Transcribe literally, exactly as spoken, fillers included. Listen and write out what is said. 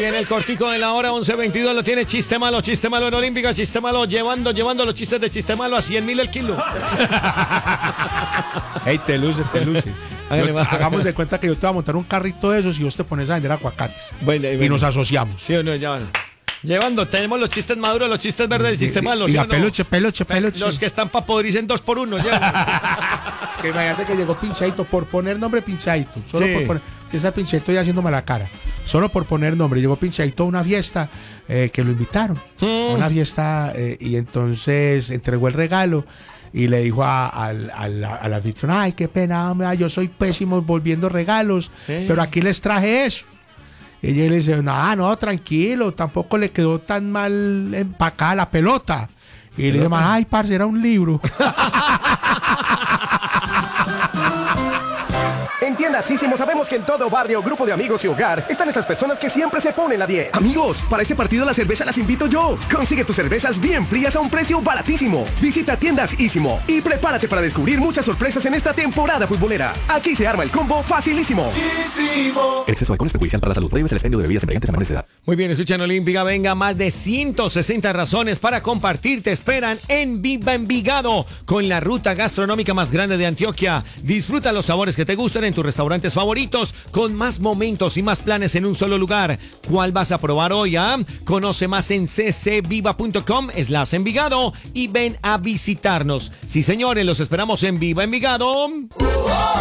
viene el cortico de la hora once veintidós, lo tiene Chiste Malo, Chiste Malo en Olímpica, Chiste Malo llevando, llevando los chistes de Chiste Malo a cien mil el kilo. Ey, te luce, te luce. Hágale, Yo- va. hagamos de cuenta que yo te voy a montar un carrito de esos y vos te pones a vender aguacates. Bueno, Y bueno. nos asociamos. ¿Sí o no? Ya van. Llevando, tenemos los chistes maduros, los chistes verdes y Chiste Malo. ¿sí Diga, o no? peluche, peluche, peluche. Los que están para podrirse en dos por uno, ya. Que imagínate que llegó Pinchaito, por poner nombre Pinchaito. Solo Sí. por poner. Que esa Pinchaito ya haciéndome la cara. Solo por poner nombre. Llegó Pinchaito a una fiesta eh, que lo invitaron. A una fiesta eh, y entonces entregó el regalo. Y le dijo a, al al- al anfitrión, ay, qué pena, hombre, ay, yo soy pésimo volviendo regalos, Sí. pero aquí les traje eso. Y ella le dice, no, no, tranquilo, tampoco le quedó tan mal empacada la pelota. Y le dice, ay, parce, era un libro. En Tiendas Ísimo sabemos que en todo barrio, grupo de amigos y hogar están esas personas que siempre se ponen a diez. Amigos, para este partido la cerveza las invito yo. Consigue tus cervezas bien frías a un precio baratísimo. Visita Tiendas Ísimo y prepárate para descubrir muchas sorpresas en esta temporada futbolera. Aquí se arma el combo facilísimo. El exceso de alcohol es perjudicial para la salud. Prohíbes el expendio de bebidas embriagantes a menores de edad. Muy bien, escuchan Olímpica, venga, más de ciento sesenta razones para compartir te esperan en Viva Envigado, con la ruta gastronómica más grande de Antioquia. Disfruta los sabores que te gustan en tus restaurantes favoritos, con más momentos y más planes en un solo lugar. ¿Cuál vas a probar hoy? Ah? Conoce más en ccviva.com slash Envigado y ven a visitarnos. Sí, señores, los esperamos en Viva Envigado.